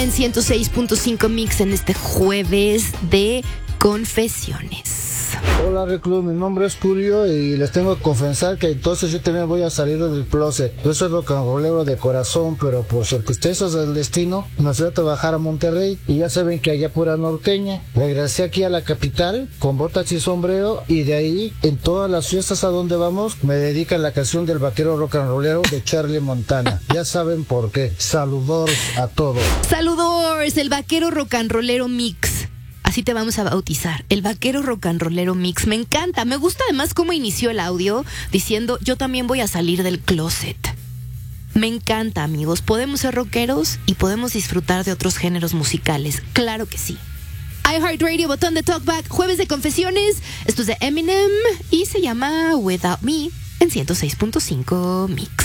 en 106.5 Mix en este jueves de confesiones. Hola Reclus, mi nombre es Julio y les tengo que confesar que entonces yo también voy a salir del closet. Yo soy rock and rollero de corazón, pero por circunstancias del destino me fui a trabajar a Monterrey y ya saben que allá pura norteña. Regresé aquí a la capital con botas y sombrero y de ahí en todas las fiestas a donde vamos me dedican la canción del vaquero rock and rollero de Charlie Montana. Ya saben por qué. Saludos a todos. Saludos, el vaquero rock and rollero mix. Así te vamos a bautizar, el vaquero rock and rollero mix. Me encanta, me gusta además cómo inició el audio diciendo yo también voy a salir del closet. Me encanta, amigos, podemos ser rockeros y podemos disfrutar de otros géneros musicales, claro que sí. iHeartRadio, botón de talkback, jueves de confesiones. Esto es de Eminem y se llama Without Me en 106.5 Mix.